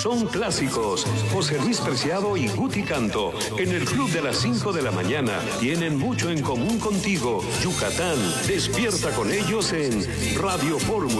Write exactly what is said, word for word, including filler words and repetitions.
son clásicos. José Luis Preciado y Guti Canto, en el Club de las cinco de la mañana, tienen mucho en común contigo. Yucatán, despierta con ellos en Radio Fórmula.